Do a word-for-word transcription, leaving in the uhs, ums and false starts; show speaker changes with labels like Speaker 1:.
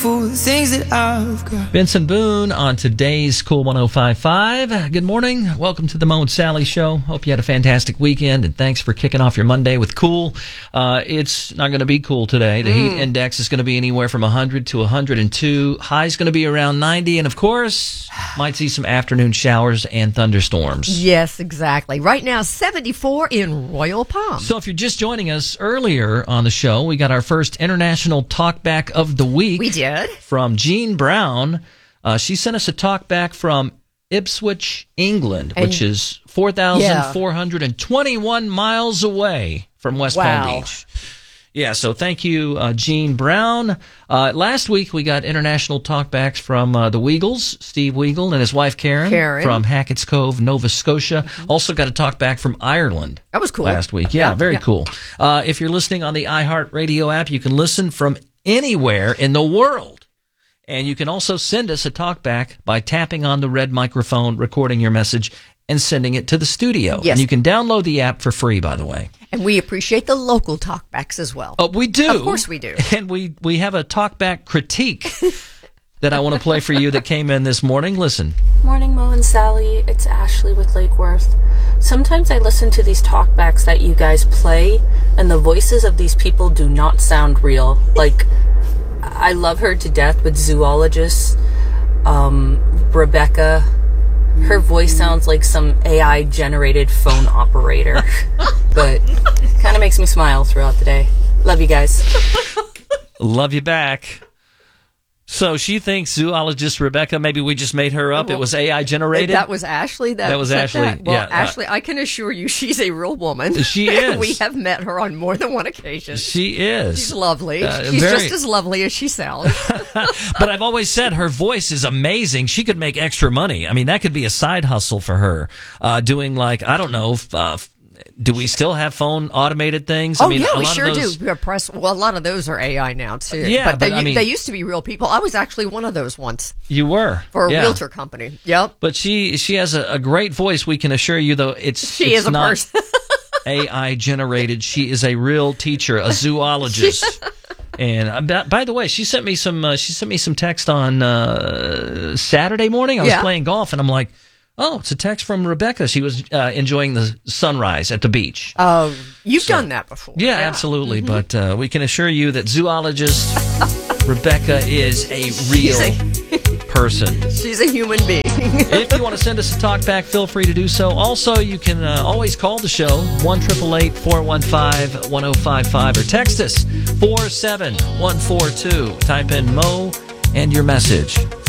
Speaker 1: For the things that I've got.
Speaker 2: Benson Boone on today's Cool one oh five point five. Good morning. Welcome to the Mo and Sally Show. Hope you had a fantastic weekend, and thanks for kicking off your Monday with cool. Uh, it's not going to be cool today. The mm. heat index is going to be anywhere from one hundred to one hundred two. High's going to be around ninety, and of course, might see some afternoon showers and thunderstorms.
Speaker 3: Yes, exactly. Right now, seventy-four in Royal Palm.
Speaker 2: So if you're just joining us earlier on the show, we got our first international talkback of the week.
Speaker 3: We did.
Speaker 2: From Jean Brown. Uh, she sent us a talk back from Ipswich, England, and which is four thousand four hundred twenty-one yeah. miles away from West
Speaker 3: wow.
Speaker 2: Palm Beach. Yeah, so thank you, uh, Jean Brown. Uh, last week, we got international talkbacks from uh, the Weagles, Steve Weagle and his wife Karen,
Speaker 3: Karen.
Speaker 2: from Hackett's Cove, Nova Scotia. Mm-hmm. Also got a talkback from Ireland.
Speaker 3: That was cool.
Speaker 2: Last week. Yeah,
Speaker 3: yeah
Speaker 2: very
Speaker 3: yeah.
Speaker 2: cool. Uh, if you're listening on the iHeartRadio app, you can listen from anywhere in the world. And you can also send us a talkback by tapping on the red microphone, recording your message, and sending it to the studio.
Speaker 3: Yes.
Speaker 2: And you can download the app for free, by the way.
Speaker 3: And we appreciate the local talkbacks as well.
Speaker 2: Oh, we do.
Speaker 3: Of course we do.
Speaker 2: And we, we have a talkback critique that I want to play for you that came in this morning. Listen.
Speaker 4: Morning, Mo and Sally. It's Ashley with Lake Worth. Sometimes I listen to these talkbacks that you guys play, and the voices of these people do not sound real. Like, I love her to death, but zoologist um, Rebecca, her voice sounds like some A I-generated phone operator. But kind of makes me smile throughout the day. Love you guys.
Speaker 2: Love you back. So she thinks zoologist Rebecca, maybe we just made her up. Well, it was A I generated.
Speaker 3: That was Ashley. That,
Speaker 2: that was Ashley.
Speaker 3: That. Well,
Speaker 2: yeah,
Speaker 3: Ashley, uh, I can assure you she's a real woman.
Speaker 2: She is.
Speaker 3: We have met her on more than one occasion.
Speaker 2: She is.
Speaker 3: She's lovely.
Speaker 2: Uh,
Speaker 3: she's
Speaker 2: very...
Speaker 3: just as lovely as she sounds.
Speaker 2: But I've always said her voice is amazing. She could make extra money. I mean, that could be a side hustle for her. Uh, doing like, I don't know, uh, do we still have phone automated things?
Speaker 3: Oh,
Speaker 2: I mean,
Speaker 3: yeah,
Speaker 2: a
Speaker 3: we
Speaker 2: lot
Speaker 3: sure
Speaker 2: of those...
Speaker 3: do. Press, well, a lot of those are A I now, too.
Speaker 2: Yeah,
Speaker 3: but,
Speaker 2: but
Speaker 3: they,
Speaker 2: I mean,
Speaker 3: they used to be real people. I was actually one of those once.
Speaker 2: You were?
Speaker 3: For a
Speaker 2: yeah.
Speaker 3: realtor company. Yep.
Speaker 2: But she she has a, a great voice. We can assure you, though, it's,
Speaker 3: she
Speaker 2: it's
Speaker 3: is a
Speaker 2: not
Speaker 3: person.
Speaker 2: A I generated. She is a real teacher, a zoologist. And uh, by the way, she sent me some. Uh, she sent me some text on uh, Saturday morning. I was
Speaker 3: yeah.
Speaker 2: playing golf, and I'm like, "Oh, it's a text from Rebecca. She was uh, enjoying the sunrise at the beach."
Speaker 3: Oh, uh, you've
Speaker 2: so,
Speaker 3: done that before.
Speaker 2: Yeah,
Speaker 3: yeah.
Speaker 2: absolutely.
Speaker 3: Mm-hmm.
Speaker 2: But uh, we can assure you that zoologist Rebecca is a real a, person.
Speaker 3: She's a human being.
Speaker 2: If you want to send us a talk back, feel free to do so. Also, you can uh, always call the show, one eight eight eight, four one five, one oh five five, or text us, four seven one four two. Type in Mo and your message.